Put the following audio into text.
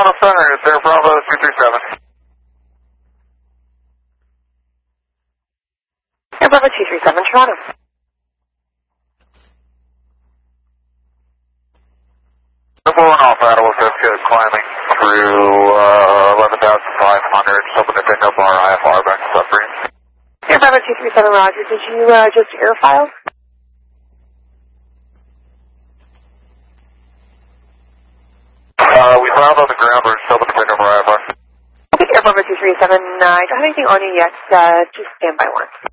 Toronto Center, it's Air Bravo 237. Air Bravo 237, Toronto. Blowing off Ottawa, just climbing through 11,500, hoping to pick up our IFR back to submarine. Air Bravo 237, Roger. Did you just airfile? We filed on the ground, we're just hoping to pick up our IFR. Okay, Air Bravo 237, I don't have anything on you yet, just stand by one.